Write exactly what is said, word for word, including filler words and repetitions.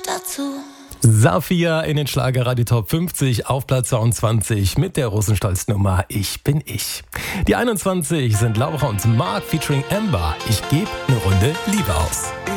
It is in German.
dazu. Safia in den Schlagerradio Top fünfzig auf Platz zweiundzwanzig mit der Russenstolz-Nummer Ich bin ich. Die einundzwanzig sind Laura und Mark featuring Amber. Ich gebe eine Runde Liebe aus.